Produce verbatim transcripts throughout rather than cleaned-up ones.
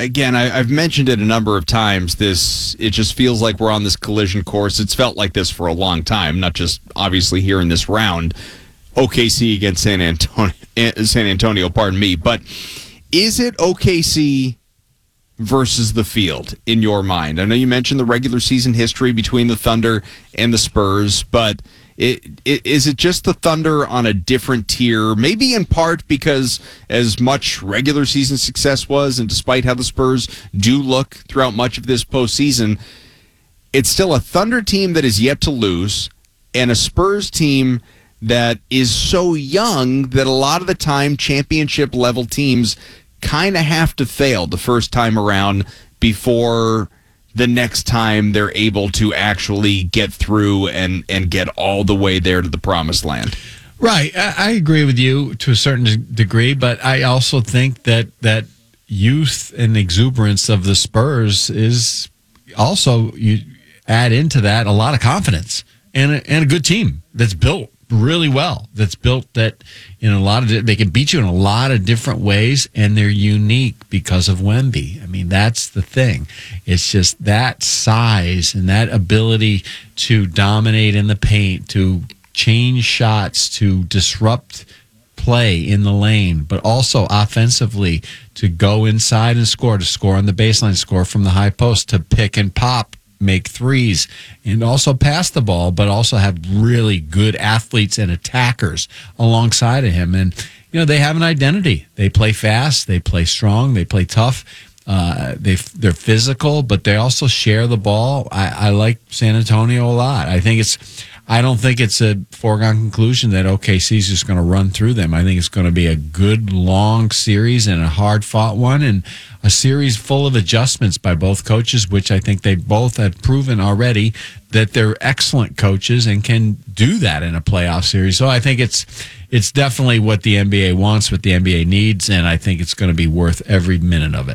again, I, I've mentioned it a number of times. This it just feels like we're on this collision course. It's felt like this for a long time, not just obviously here in this round. O K C against San Antonio, San Antonio, pardon me. But is it O K C versus the field in your mind? I know you mentioned the regular season history between the Thunder and the Spurs, but It, it, is it just the Thunder on a different tier? Maybe in part because as much regular season success was, and despite how the Spurs do look throughout much of this postseason, it's still a Thunder team that is yet to lose and a Spurs team that is so young that a lot of the time championship level teams kind of have to fail the first time around before the next time they're able to actually get through and, and get all the way there to the promised land. Right. I, I agree with you to a certain degree, but I also think that that youth and exuberance of the Spurs is also, you add into that a lot of confidence and a, and a good team that's built really well, that's built that in a lot of, they can beat you in a lot of different ways, and they're unique because of Wemby. I mean, that's the thing. It's just that size and that ability to dominate in the paint, to change shots, to disrupt play in the lane, but also offensively to go inside and score, to score on the baseline, score from the high post, to pick and pop, make threes, and also pass the ball, but also have really good athletes and attackers alongside of him. And, you know, they have an identity. They play fast, they play strong, they play tough. Uh, they, they're physical, but they also share the ball. I, I like San Antonio a lot. I think it's, I don't think it's a foregone conclusion that O K C is just going to run through them. I think it's going to be a good, long series and a hard-fought one, and a series full of adjustments by both coaches, which I think they both have proven already that they're excellent coaches and can do that in a playoff series. So I think it's it's definitely what the N B A wants, what the N B A needs, and I think it's going to be worth every minute of it.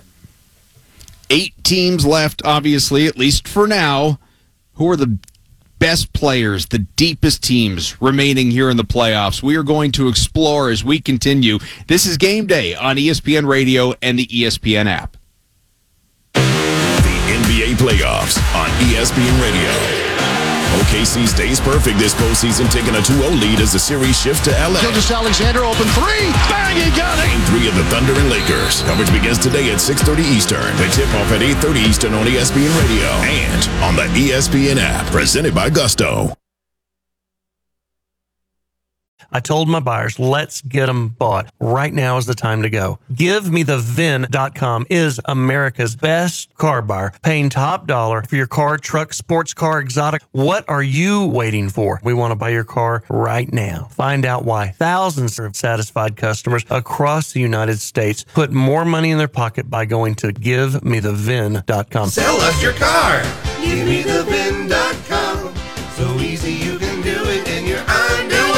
Eight teams left, obviously, at least for now. Who are the best players, the deepest teams remaining here in the playoffs? We are going to explore as we continue. This is Game Day on E S P N Radio and the E S P N app. The N B A playoffs on E S P N Radio. O K C stays perfect this postseason, taking a two oh lead as the series shifts to L A. Gilgeous-Alexander, open three. Bang, he got it. Game three of the Thunder and Lakers. Coverage begins today at six thirty Eastern. The tip-off at eight thirty Eastern on E S P N Radio and on the E S P N app. Presented by Gusto. I told my buyers, let's get them bought. Right now is the time to go. Give Me The V I N dot com is America's best car buyer, paying top dollar for your car, truck, sports car, exotic. What are you waiting for? We want to buy your car right now. Find out why thousands of satisfied customers across the United States put more money in their pocket by going to Give Me The V I N dot com. Sell us your car. Give Me The V I N dot com. So easy you can do it in your underwear.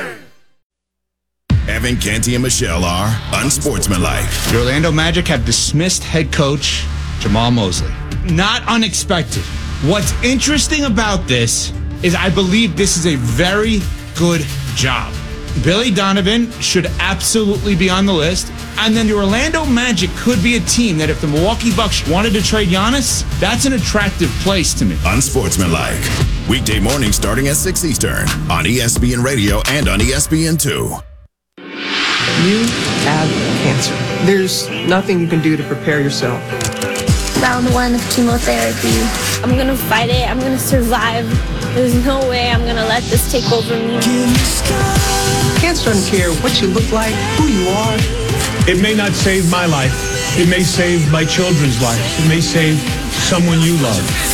Evan, Canty, and Michelle are unsportsmanlike. The Orlando Magic have dismissed head coach Jamal Mosley. Not unexpected. What's interesting about this is I believe this is a very good job. Billy Donovan should absolutely be on the list. And then the Orlando Magic could be a team that if the Milwaukee Bucks wanted to trade Giannis, that's an attractive place to me. Unsportsmanlike. Weekday morning starting at six Eastern on E S P N Radio and on E S P N two. You have cancer. There's nothing you can do to prepare yourself. Round one of chemotherapy. I'm gonna fight it. I'm gonna survive. There's no way I'm gonna let this take over me. Cancer doesn't care what you look like, who you are. It may not save my life. It may save my children's lives. It may save someone you love.